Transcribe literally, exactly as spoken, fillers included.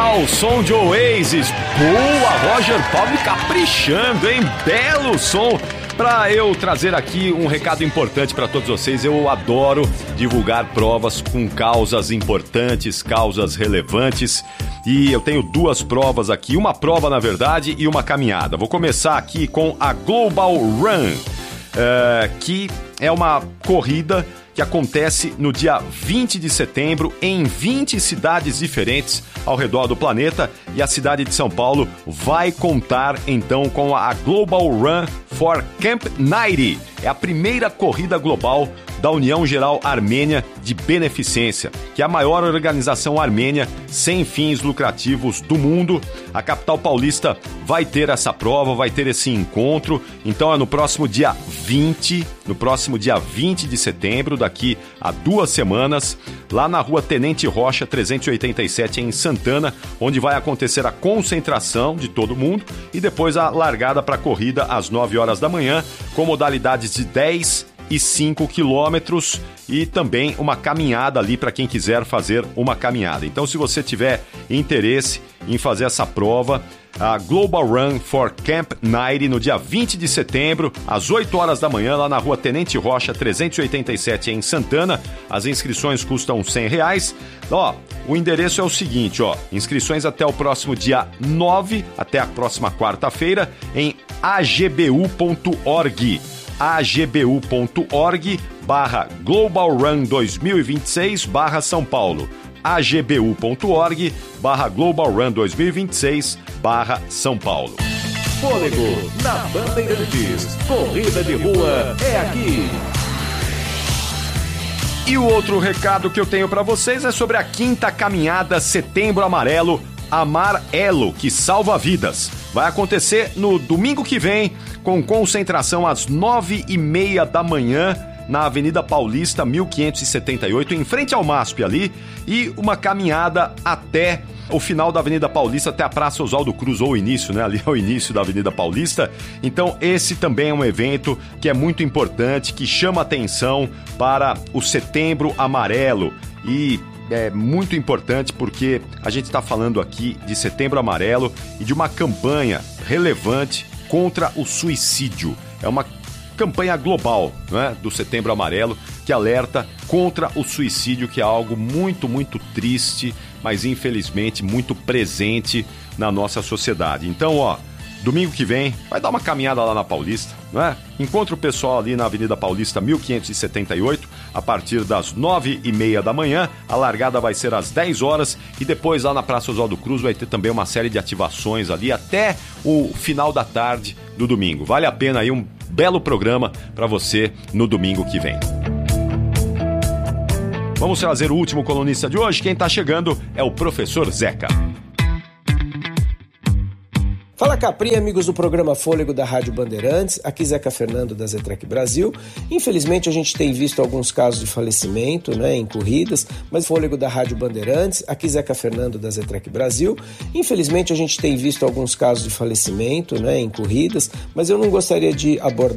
Ao som de Oasis. Boa, Roger Paulo caprichando, hein? Belo som. Para eu trazer aqui um recado importante para todos vocês, eu adoro divulgar provas com causas importantes, causas relevantes, e eu tenho duas provas aqui, uma prova na verdade e uma caminhada. Vou começar aqui com a Global Run, uh, que é uma corrida que acontece no dia vinte de setembro em vinte cidades diferentes ao redor do planeta, e a cidade de São Paulo vai contar então com a Global Run for Camp noventa. É a primeira corrida global da União Geral Armênia de Beneficência, que é a maior organização armênia sem fins lucrativos do mundo. A capital paulista vai ter essa prova, vai ter esse encontro. Então é no próximo dia vinte, no próximo dia vinte de setembro, daqui a duas semanas, lá na rua Tenente Rocha trezentos e oitenta e sete, em Santana, onde vai acontecer a concentração de todo mundo e depois a largada para a corrida às nove horas da manhã, com modalidades de dez e cinco quilômetros e também uma caminhada ali para quem quiser fazer uma caminhada. Então, se você tiver interesse em fazer essa prova, a Global Run for Camp noventa, no dia vinte de setembro, às oito horas da manhã, lá na rua Tenente Rocha trezentos e oitenta e sete, em Santana. As inscrições custam cem reais. Ó, o endereço é o seguinte, ó, inscrições até o próximo dia nove, até a próxima quarta-feira, em agbu ponto org. agbu.org barra Global Run dois mil e vinte e seis barra São Paulo. agbu.org barra Global Run dois mil e vinte e seis barra São Paulo. Fôlego na Bandeirantes. Corrida de rua é aqui. E o outro recado que eu tenho para vocês é sobre a quinta caminhada Setembro Amarelo, Amarelo, que salva vidas. Vai acontecer no domingo que vem, com concentração às nove e meia da manhã, na Avenida Paulista mil quinhentos e setenta e oito, em frente ao M A S P ali, e uma caminhada até o final da Avenida Paulista, até a Praça Oswaldo Cruz, ou o início, né? Ali é o início da Avenida Paulista. Então esse também é um evento que é muito importante, que chama atenção para o Setembro Amarelo, e é muito importante porque a gente está falando aqui de Setembro Amarelo e de uma campanha relevante contra o suicídio. É uma campanha global, né, do Setembro Amarelo, que alerta contra o suicídio, que é algo muito, muito triste, mas infelizmente muito presente na nossa sociedade. Então, ó, domingo que vem, vai dar uma caminhada lá na Paulista, né? Encontra o pessoal ali na Avenida Paulista mil quinhentos e setenta e oito, a partir das nove e meia da manhã. A largada vai ser às dez horas e depois lá na Praça Oswaldo Cruz vai ter também uma série de ativações ali até o final da tarde do domingo. Vale a pena aí, um belo programa para você no domingo que vem. Vamos trazer o último colunista de hoje. Quem está chegando é o professor Zeca. Fala Capri, amigos do programa Fôlego da Rádio Bandeirantes, aqui Zeca Fernando da Zetrec Brasil. Infelizmente a gente tem visto alguns casos de falecimento, né, em corridas, mas Fôlego da Rádio Bandeirantes, aqui Zeca Fernando da Zetrec Brasil. Infelizmente a gente tem visto alguns casos de falecimento, né, em corridas, mas eu não gostaria de abordar